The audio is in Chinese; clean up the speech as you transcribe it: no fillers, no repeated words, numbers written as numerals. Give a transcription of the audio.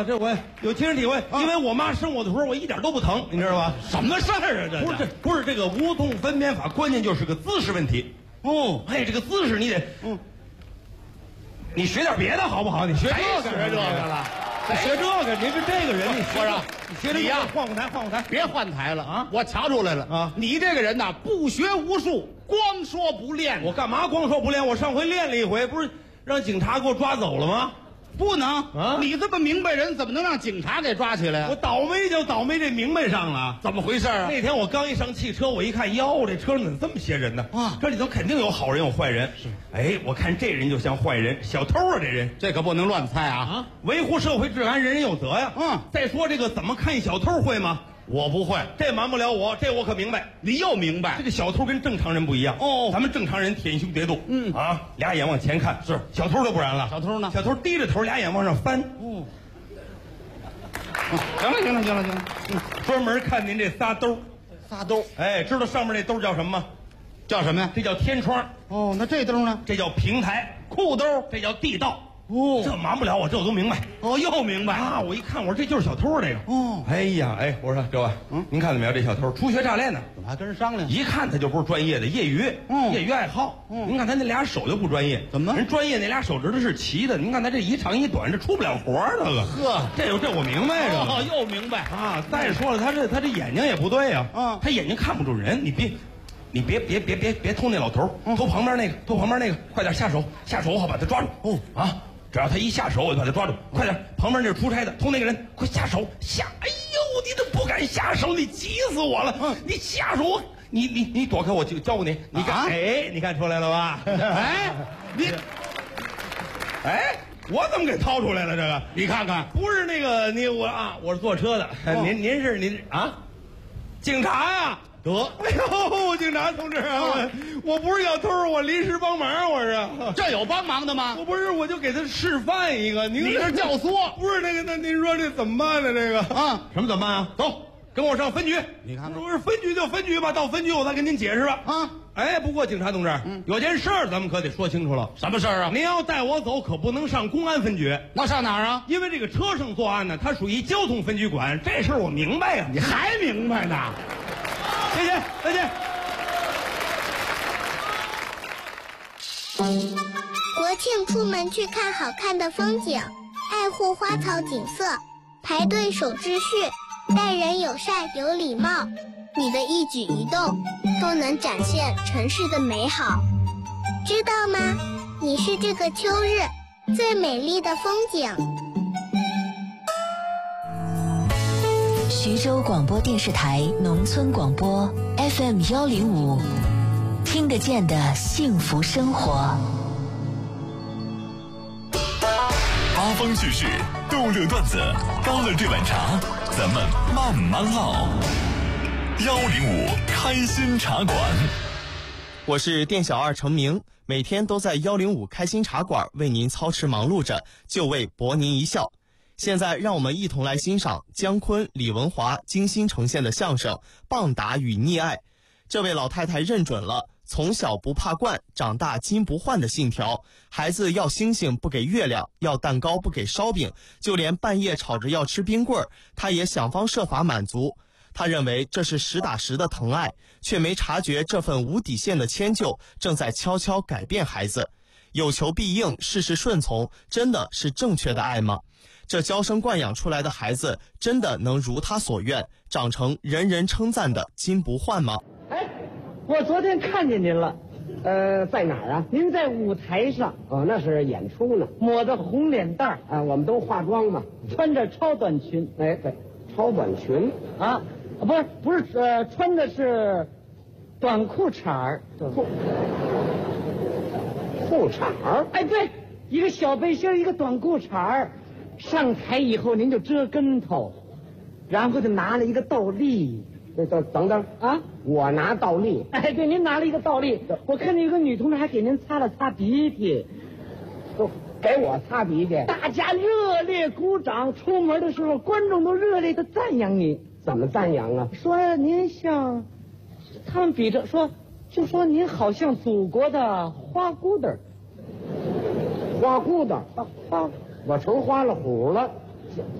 啊，这我有亲身体会，因为我妈生我的时候我一点都不疼，你知道吧？ 什么事儿啊？这不是这个无痛分娩法，关键就是个姿势问题。 哦， 哎，这个姿势你得，你学点别的好不好？你学这个学这个了。 学这个，您是这个人，你我说你学这个换换台， 别换台了啊！我瞧出来了啊！ 你这个人呐，不学无术，光说不练。 我干嘛光说不练？我上回练了一回，不是让警察给我抓走了吗？ 不能啊！ 你这么明白人，怎么能让警察给抓起来？ 我倒霉就倒霉这明白上了， 怎么回事啊？ 那天我刚一上汽车，我一看，哟，这车上怎么这么些人呢？ 啊， 这里头肯定有好人有坏人。是，哎，我看这人就像坏人，小偷啊，这人， 这可不能乱猜啊！ 维护社会治安，人人有责呀。再说这个怎么看小偷会吗？ 我不会， 这瞒不了我，这我可明白。 你又明白， 这个小偷跟正常人不一样哦。 咱们正常人舔胸叠肚，俩眼往前看，是小偷就不然了。 小偷呢？ 小偷低着头，俩眼往上翻。 行了， 专门看您这仨兜。 仨兜， 哎，知道上面那兜叫什么吗？ 叫什么呀？ 这叫天窗。 哦，那这兜呢？ 这叫平台。 裤兜， 这叫地道。 哦， 这瞒不了我，这我都明白。 哦，又明白啊！我一看，我说这就是小偷，这个。 哦， 哎呀，哎，我说这位，您看到没有？这小偷初学乍练呢， 怎么还跟人商量？ 一看他就不是专业的，业余，业余爱好。您看他那俩手就不专业， 怎么？ 人专业那俩手指头是齐的，您看他这一长一短，这出不了活儿，这个。 呵， 这我明白着。 哦，又明白啊！再说了，他这眼睛也不对呀。他眼睛看不住人，你别偷那老头，偷旁边那个，快点下手，我好把他抓住。只要他一下手，我就把他抓住。快点，旁边那是出差的，偷那个人，快下手！哎呦，你都不敢下手，你急死我了！你下手，你躲开我，教过你。你看，你看出来了吧？我怎么给掏出来了？这个你看看， 不是那个我是坐车的，您是警察呀？得，哎呦，警察同志啊，我不是小偷，我临时帮忙，我是。 这有帮忙的吗？ 我不是，我就给他示范一个。 你这教唆？ 不是那个，那您说这怎么办呢？这个什么怎么办啊？走，跟我上分局。 你看看， 不是分局就分局吧，到分局我再跟您解释吧。不过警察同志，有件事儿咱们可得说清楚了。 什么事儿啊？ 您要带我走，可不能上公安分局。 那上哪儿啊？ 因为这个车上作案呢，它属于交通分局管，这事儿我明白呀。 你还明白呢？ 谢谢，再见。 国庆出门去看好看的风景，爱护花草景色，排队守秩序，待人友善有礼貌，你的一举一动都能展现城市的美好，知道吗？你是这个秋日最美丽的风景。 徐州广播电视台农村广播 FM105，听得见的幸福生活。 八方趣事，逗乐段子，高了这碗茶，咱们慢慢唠。105开心茶馆， 我是店小二程明，每天都在105开心茶馆为您操持忙碌着，就为博您一笑。现在让我们一同来欣赏姜昆、李文华精心呈现的相声《棒打与溺爱》。这位老太太认准了从小不怕惯，长大金不换的信条，孩子要星星不给月亮，要蛋糕不给烧饼，就连半夜吵着要吃冰棍儿，她也想方设法满足。她认为这是实打实的疼爱，却没察觉这份无底线的迁就正在悄悄改变孩子。有求必应，事事顺从，真的是正确的爱吗？这娇生惯养出来的孩子，真的能如他所愿，长成人人称赞的金不换吗？ 哎，我昨天看见您了，在哪儿啊？您在舞台上。哦，那是演出呢。抹着红脸蛋儿啊，我们都化妆嘛，穿着超短裙。哎，对，超短裙啊，不是，穿的是短裤衩儿。裤衩儿？哎，对，一个小背心，一个短裤衩儿。上台以后您就遮跟头，然后就拿了一个倒立。等等啊！我拿倒立。哎，对，您拿了一个倒立。我看见有个女同志还给您擦了擦鼻涕，都给我擦鼻涕。大家热烈鼓掌。出门的时候，观众都热烈的赞扬你。怎么赞扬啊？说您像，他们比着说，就说您好像祖国的花骨朵儿。花骨朵儿，花，我成花了虎了。